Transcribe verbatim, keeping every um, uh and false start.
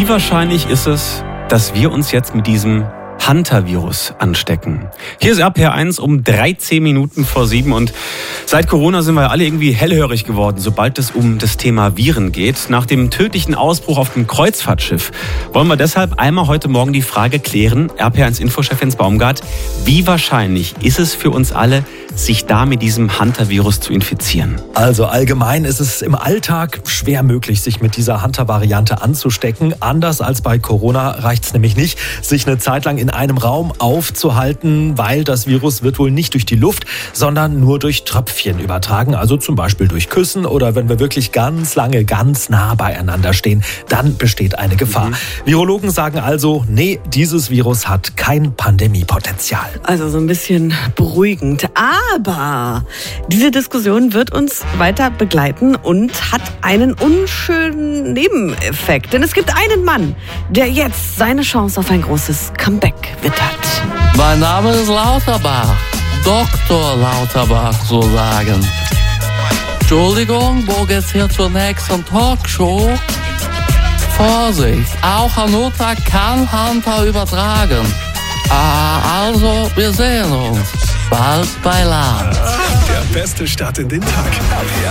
Wie wahrscheinlich ist es, dass wir uns jetzt mit diesem Hunter-Virus anstecken? Hier ist R P R eins um dreizehn Minuten vor sieben und seit Corona sind wir alle irgendwie hellhörig geworden, sobald es um das Thema Viren geht. Nach dem tödlichen Ausbruch auf dem Kreuzfahrtschiff wollen wir deshalb einmal heute Morgen die Frage klären, R P R eins Infochef Jens Baumgart, wie wahrscheinlich ist es für uns alle, sich da mit diesem Hunter-Virus zu infizieren? Also allgemein ist es im Alltag schwer möglich, sich mit dieser Hunter-Variante anzustecken. Anders als bei Corona reicht es nämlich nicht, sich eine Zeit lang in einem Raum aufzuhalten, weil das Virus wird wohl nicht durch die Luft, sondern nur durch Tröpfchen übertragen. Also zum Beispiel durch Küssen oder wenn wir wirklich ganz lange, ganz nah beieinander stehen, dann besteht eine Gefahr. Mhm. Virologen sagen also, nee, dieses Virus hat kein Pandemiepotenzial. Also so ein bisschen beruhigend. Aber diese Diskussion wird uns weiter begleiten und hat einen unschönen Nebeneffekt. Denn es gibt einen Mann, der jetzt seine Chance auf ein großes Comeback wittert. Mein Name ist Lauterbach. Doktor Lauterbach, so sagen. Entschuldigung, wo geht's hier zur nächsten Talkshow? Vorsicht, auch Hanuta kann Hunter übertragen. Ah, also, wir sehen uns bald bei Land. Der beste Start in den Tag.